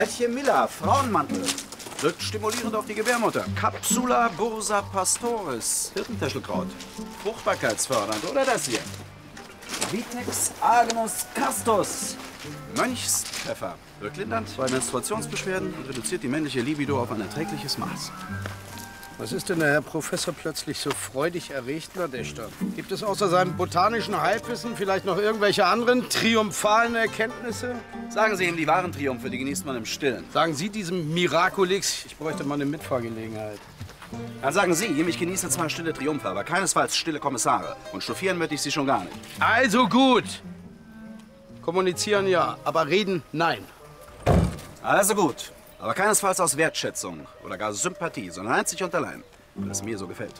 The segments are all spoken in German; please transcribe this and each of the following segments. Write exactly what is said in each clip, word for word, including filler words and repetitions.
Elche Miller, Frauenmantel. Wirkt stimulierend auf die Gebärmutter. Capsula bursa pastoris, Hirtentäschelkraut. Fruchtbarkeitsfördernd. Oder das hier. Vitex agnus castus, Mönchspfeffer. Wirkt lindernd bei Menstruationsbeschwerden und reduziert die männliche Libido auf ein erträgliches Maß. Was ist denn der Herr Professor plötzlich so freudig erregt, Nadeshda? Gibt es außer seinem botanischen Halbwissen vielleicht noch irgendwelche anderen triumphalen Erkenntnisse? Sagen Sie ihm, die wahren Triumphe, die genießt man im Stillen. Sagen Sie diesem Miraculix, ich bräuchte mal eine Mitfahrgelegenheit. Dann sagen Sie ihm, ich genieße zwar stille Triumphe, aber keinesfalls stille Kommissare. Und chauffieren möchte ich Sie schon gar nicht. Also gut. Kommunizieren ja, aber reden nein. Also gut. Aber keinesfalls aus Wertschätzung oder gar Sympathie, sondern einzig und allein, weil es mir so gefällt.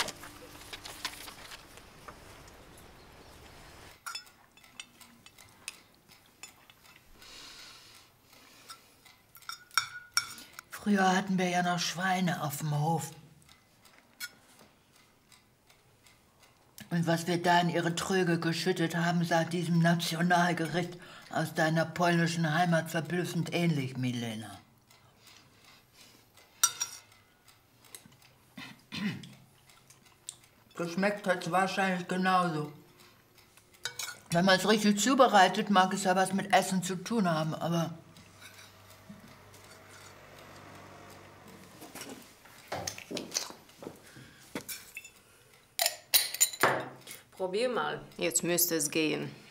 Früher hatten wir ja noch Schweine auf dem Hof. Und was wir da in ihre Tröge geschüttet haben, sah diesem Nationalgericht aus deiner polnischen Heimat verblüffend ähnlich, Milena. Geschmeckt hat es wahrscheinlich genauso. Wenn man es richtig zubereitet, mag es ja was mit Essen zu tun haben, aber... Probier mal. Jetzt müsste es gehen.